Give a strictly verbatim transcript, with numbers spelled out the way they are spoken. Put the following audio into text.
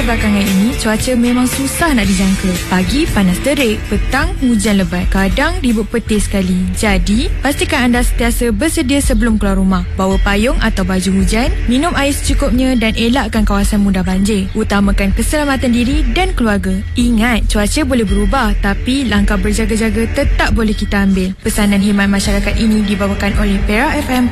belakangan ini, cuaca memang susah nak dijangka. Pagi panas terik, petang hujan lebat, kadang ribut petir sekali. Jadi, pastikan anda sentiasa bersedia sebelum keluar rumah. Bawa payung atau baju hujan, minum air secukupnya dan elakkan kawasan mudah banjir. Utamakan keselamatan diri dan keluarga. Ingat, cuaca boleh berubah, tapi langkah berjaga-jaga tetap boleh kita ambil. Pesanan khidmat masyarakat ini dibawakan oleh Perak F M